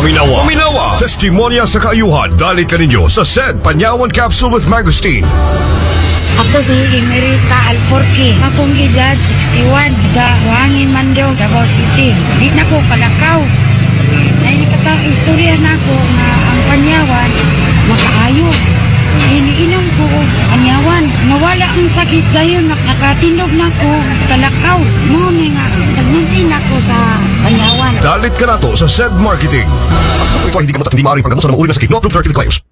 Paminawa. Testimonya sa kaayuhan. Dali ka ninyo sa SED Panyawan Capsule with Mangosteen. Ako si Emerita Alporque. Akong edad 61. Hangin man daw, Davao City. Di na ko kalakaw. Naikatang istorya na ko na ang Panyawan makaayo. Iniinom ko Panyawan. Nawala ang sakit dayon. Nakatindog na ko kalakaw. Noon nga, tagmintin ako sa Panyawan. Dalit ka na to sa SED Marketing. At ito ay hindi ka matatindi maaaring paggamot sa mga uri na sakit. No approved for clinical claims.